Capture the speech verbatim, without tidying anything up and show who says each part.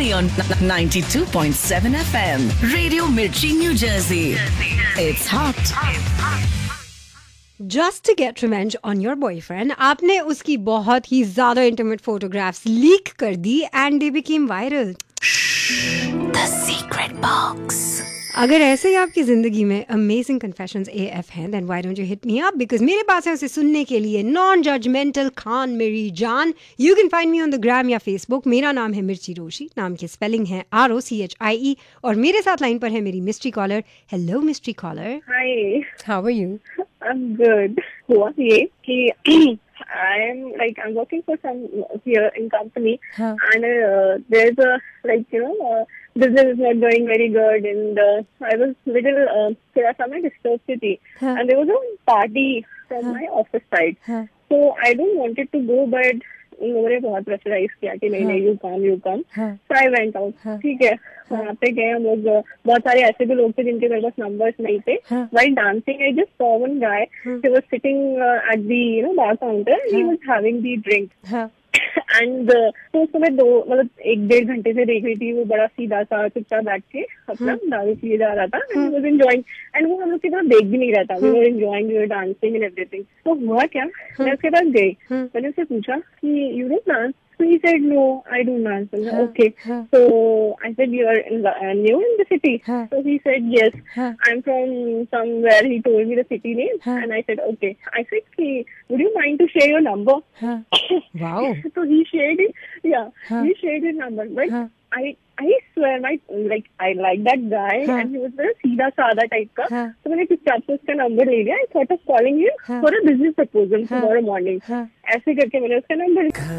Speaker 1: only on ninety-two point seven F M. Radio Mirchi, New Jersey. It's hot.
Speaker 2: Just to get revenge on your boyfriend, आपने उसकी बहुत ही ज़्यादा intimate photographs leak कर दी and they became viral.
Speaker 1: The secret box.
Speaker 2: अगर ऐसे ही आपकी ज़िंदगी में amazing confessions A F हैं, then why don't you hit me up? Because मेरे पास है उसे सुनने के लिए non-judgmental खान मेरी जान. You can find me on the gram या Facebook. मेरा नाम है मिर्ची रोशी. नाम की spelling है R O C H I E. और मेरे साथ लाइन पर है मेरी mystery caller. Hello mystery caller.
Speaker 3: Hi.
Speaker 2: How are you?
Speaker 3: I'm good. हुआ ये कि I'm like I'm working for some here in company,
Speaker 2: Huh.
Speaker 3: and uh, there's a like you know uh, business is not going very good, and uh, I was little uh, थोड़ा सा मैं disturbed थी,
Speaker 2: Huh.
Speaker 3: and there was a party from my office side,
Speaker 2: Huh.
Speaker 3: so I don't wanted to go, but उन्होंने बहुत pressurise किया कि नहीं नहीं you come you come so I went out ठीक है वहाँ पे गए हम लोग बहुत सारे ऐसे भी लोग थे जिनके मेरे पास नंबर्स नहीं थे while dancing I just saw one guy he was sitting at the you know bar counter he was having the drink and तो उसको मैं दो मतलब एक डेढ़ घंटे से देख रही थी वो बड़ा सीधा सा चुपचाप बैठ के अपना दारू पिए जा रहा था एंड वाज एंजॉयिंग एंड वो हम लोग की तरफ देख भी नहीं रहा था we were enjoying we were dancing and everything तो हुआ क्या मैं उसके पास गई मैंने उससे पूछा कि you don't dance So he said, no, I don't dance. I said, okay.
Speaker 2: Huh.
Speaker 3: So I said, you are in the, uh, new in the city?
Speaker 2: Huh.
Speaker 3: So he said, yes.
Speaker 2: Huh.
Speaker 3: I'm from somewhere. He told me the city name.
Speaker 2: Huh.
Speaker 3: And I said, okay. I said, hey, would you mind to share your number?
Speaker 2: Huh. Wow.
Speaker 3: So he shared it. Yeah,
Speaker 2: Huh.
Speaker 3: he shared his number. But
Speaker 2: Huh.
Speaker 3: I I swear, my like I like that guy,
Speaker 2: Huh.
Speaker 3: and he was very सीधा साधा type का.
Speaker 2: Huh.
Speaker 3: So मैंने चुपचाप से उसका number ले लिया. I thought of calling him
Speaker 2: Huh.
Speaker 3: for a business proposal
Speaker 2: Huh.
Speaker 3: tomorrow morning.
Speaker 2: Huh.
Speaker 3: ऐसे करके मैंने उसका नंबर